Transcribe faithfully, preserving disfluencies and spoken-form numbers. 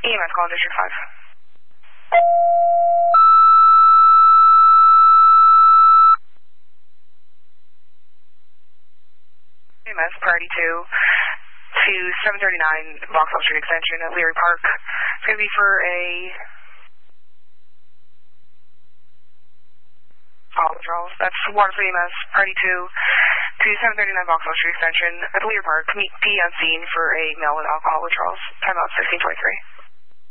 E M S calling District five. E M S, priority two to seven thirty-nine Vauxhall Street extension at Leary Park. It's going to be for a all withdrawals. That's Waterford E M S, priority two to seven thirty-nine Vauxhall Street extension at Leary Park. Meet P on scene for a mail with alcohol withdrawals. Timeout sixteen twenty-three.